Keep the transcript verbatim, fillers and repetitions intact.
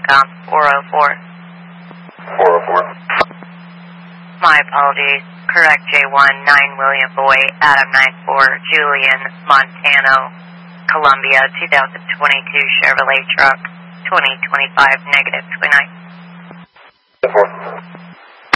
Telecom four oh four. four oh four. My apologies. Correct J one, nine William Boy, Adam nine four, Julian, Montano, Columbia, two thousand twenty-two Chevrolet truck, twenty twenty-five, negative twenty-nine. four.